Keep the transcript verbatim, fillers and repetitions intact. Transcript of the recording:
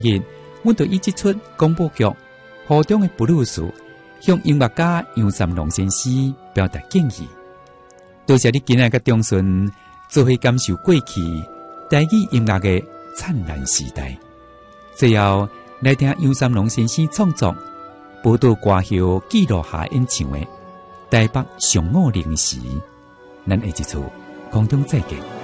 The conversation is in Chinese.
日，阮就以这出广播剧《河中的布鲁斯》向音乐家杨三郎先生表达敬意。多谢你今日甲中顺做伙感受过去台语音乐的灿烂时代。最后来听杨三郎先生创作宝岛歌后记录下演唱的《台北上午零时》。咱下一次空中再见。